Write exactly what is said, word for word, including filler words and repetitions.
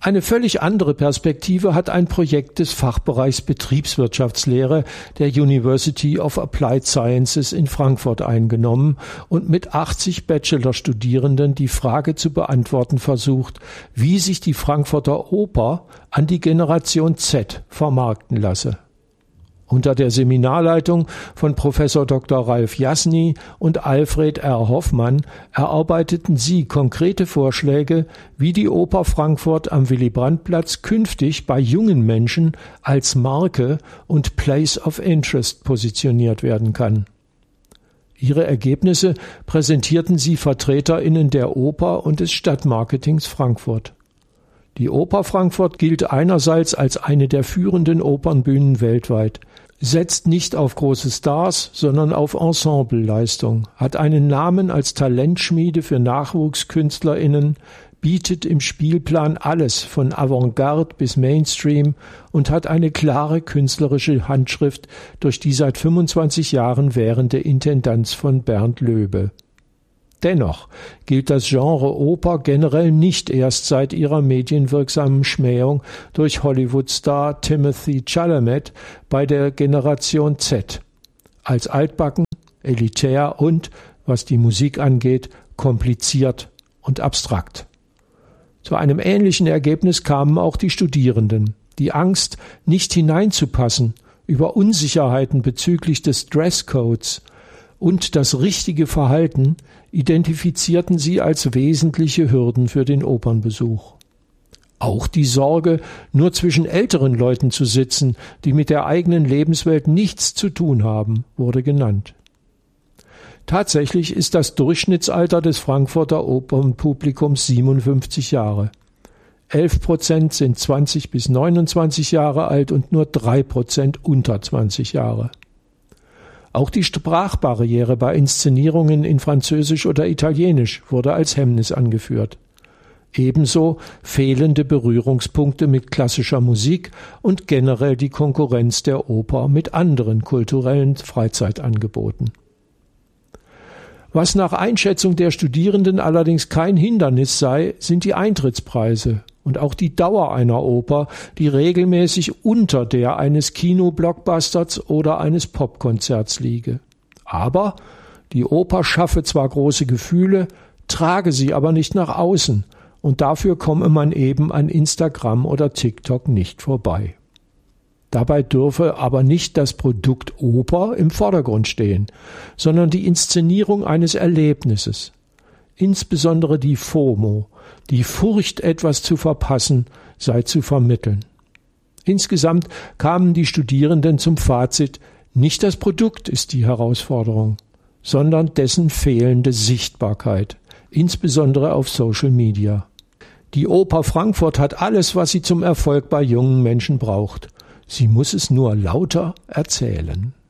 Eine völlig andere Perspektive hat ein Projekt des Fachbereichs Betriebswirtschaftslehre der University of Applied Sciences in Frankfurt eingenommen und mit achtzig Bachelorstudierenden die Frage zu beantworten versucht, wie sich die Frankfurter Oper an die Generation Z vermarkten lasse. Unter der Seminarleitung von Professor Doktor Ralf Jasny und Alfred R. Hoffmann erarbeiteten sie konkrete Vorschläge, wie die Oper Frankfurt am Willy-Brandt-Platz künftig bei jungen Menschen als Marke und Place of Interest positioniert werden kann. Ihre Ergebnisse präsentierten sie VertreterInnen der Oper und des Stadtmarketings Frankfurt. Die Oper Frankfurt gilt einerseits als eine der führenden Opernbühnen weltweit, setzt nicht auf große Stars, sondern auf Ensembleleistung, hat einen Namen als Talentschmiede für NachwuchskünstlerInnen, bietet im Spielplan alles von Avantgarde bis Mainstream und hat eine klare künstlerische Handschrift durch die seit fünfundzwanzig Jahren währende Intendanz von Bernd Löbe. Dennoch gilt das Genre Oper generell nicht erst seit ihrer medienwirksamen Schmähung durch Hollywood-Star Timothy Chalamet bei der Generation Z als altbacken, elitär und, was die Musik angeht, kompliziert und abstrakt. Zu einem ähnlichen Ergebnis kamen auch die Studierenden. Die Angst, nicht hineinzupassen, über Unsicherheiten bezüglich des Dresscodes und das richtige Verhalten identifizierten sie als wesentliche Hürden für den Opernbesuch. Auch die Sorge, nur zwischen älteren Leuten zu sitzen, die mit der eigenen Lebenswelt nichts zu tun haben, wurde genannt. Tatsächlich ist das Durchschnittsalter des Frankfurter Opernpublikums siebenundfünfzig Jahre. Elf Prozent sind zwanzig bis neunundzwanzig Jahre alt und nur drei Prozent unter zwanzig Jahre. Auch die Sprachbarriere bei Inszenierungen in Französisch oder Italienisch wurde als Hemmnis angeführt. Ebenso fehlende Berührungspunkte mit klassischer Musik und generell die Konkurrenz der Oper mit anderen kulturellen Freizeitangeboten. Was nach Einschätzung der Studierenden allerdings kein Hindernis sei, sind die Eintrittspreise und auch die Dauer einer Oper, die regelmäßig unter der eines Kino-Blockbusters oder eines Popkonzerts liege. Aber die Oper schaffe zwar große Gefühle, trage sie aber nicht nach außen, und dafür komme man eben an Instagram oder TikTok nicht vorbei. Dabei dürfe aber nicht das Produkt Oper im Vordergrund stehen, sondern die Inszenierung eines Erlebnisses. Insbesondere die FOMO, die Furcht, etwas zu verpassen, sei zu vermitteln. Insgesamt kamen die Studierenden zum Fazit, nicht das Produkt ist die Herausforderung, sondern dessen fehlende Sichtbarkeit, insbesondere auf Social Media. Die Oper Frankfurt hat alles, was sie zum Erfolg bei jungen Menschen braucht. Sie muss es nur lauter erzählen.